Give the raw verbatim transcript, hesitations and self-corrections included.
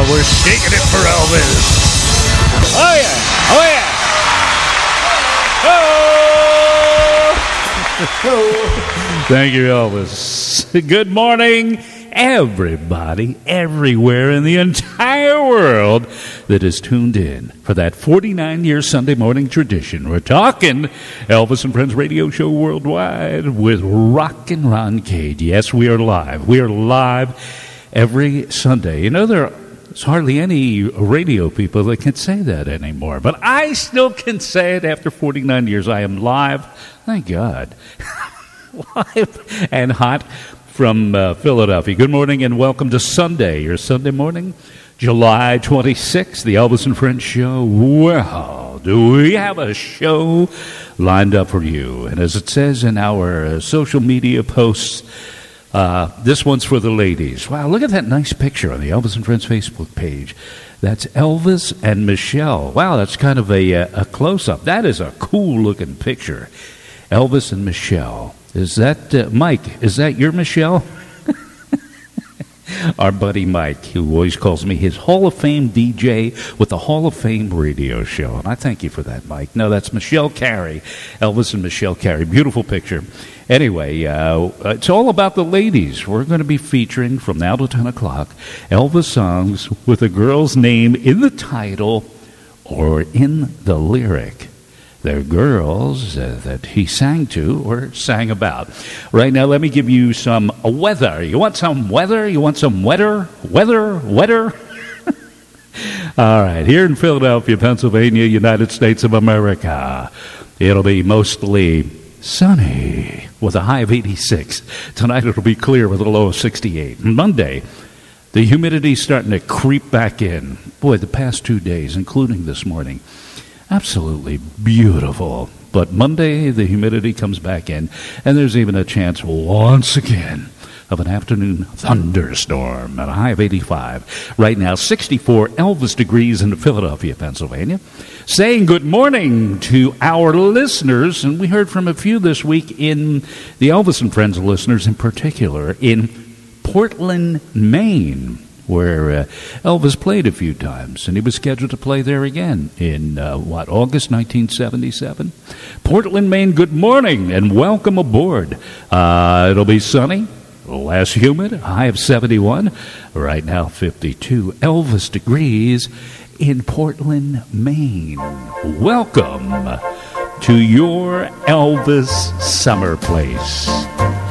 we're shaking it for Elvis. Oh, yeah. Oh, yeah. Oh. Thank you, Elvis. Good morning, everybody, everywhere in the entire world that is tuned in for that forty-nine-year Sunday morning tradition. We're talking Elvis and Friends radio show worldwide with Rockin' Ron Cade. Yes, we are live. We are live every Sunday. You know, there's hardly any radio people that can say that anymore, but I still can say it after forty-nine years. I am live, thank God, live and hot from uh, Philadelphia. Good morning and welcome to Sunday, your Sunday morning, July twenty-sixth, the Elvis and Friends show. Well, do we have a show lined up for you? And as it says in our uh, social media posts, uh, this one's for the ladies. Wow, look at that nice picture on the Elvis and Friends Facebook page. That's Elvis and Michelle. Wow, that's kind of a, a close-up. That is a cool-looking picture. Elvis and Michelle. Is that, uh, Mike, is that your Michelle? Our buddy Mike, who always calls me his Hall of Fame D J with the Hall of Fame radio show. And I thank you for that, Mike. No, that's Michelle Carey. Elvis and Michelle Carey. Beautiful picture. Anyway, uh, it's all about the ladies. We're going to be featuring from now to ten o'clock Elvis songs with a girl's name in the title or in the lyric. They're girls uh, that he sang to or sang about. Right now, let me give you some weather. You want some weather? You want some weather? Weather? Weather? All right. Here in Philadelphia, Pennsylvania, United States of America, it'll be mostly sunny with a high of eighty-six. Tonight, it'll be clear with a low of sixty-eight. Monday, the humidity's starting to creep back in. Boy, the past two days, including this morning, absolutely beautiful. But Monday, the humidity comes back in, and there's even a chance once again of an afternoon thunderstorm at a high of eighty-five. Right now, sixty-four Elvis degrees in Philadelphia, Pennsylvania. Saying good morning to our listeners, and we heard from a few this week in the Elvis and Friends listeners in particular in Portland, Maine, where uh, Elvis played a few times, and he was scheduled to play there again in, uh, what, August nineteen seventy-seven? Portland, Maine, good morning, and welcome aboard. Uh, it'll be sunny, less humid, high of seventy-one. Right now, fifty-two Elvis degrees in Portland, Maine. Welcome to your Elvis summer place.